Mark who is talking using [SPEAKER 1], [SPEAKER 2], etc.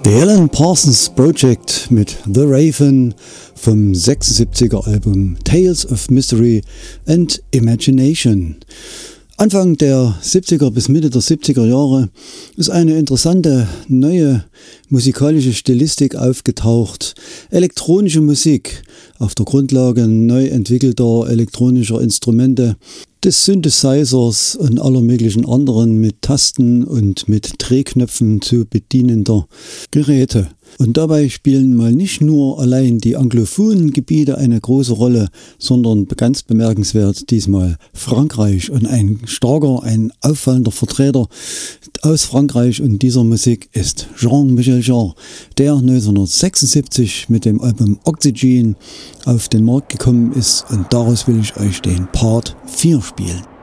[SPEAKER 1] The Alan Parsons Project mit The Raven vom 76er Album Tales of Mystery and Imagination. Anfang der 70er bis Mitte der 70er Jahre ist eine interessante neue musikalische Stilistik aufgetaucht. Elektronische Musik auf der Grundlage neu entwickelter elektronischer Instrumente, des Synthesizers und aller möglichen anderen mit Tasten und mit Drehknöpfen zu bedienender Geräte. Und dabei spielen mal nicht nur allein die anglophonen Gebiete eine große Rolle, sondern ganz bemerkenswert diesmal Frankreich und ein auffallender Vertreter aus Frankreich und dieser Musik ist Jean-Michel Jarre, der 1976 mit dem Album Oxygen auf den Markt gekommen ist, und daraus will ich euch den Part 4 spielen.